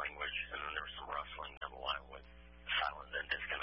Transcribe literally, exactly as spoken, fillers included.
language, and then there was some rustling down the line with silent and disconnect.